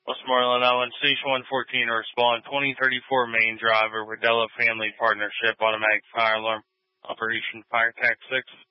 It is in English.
Westmoreland Island, Station 114 to respond. 2034 Main Drive, Rodella Family Partnership, automatic fire alarm. Operation Fire Tac 6.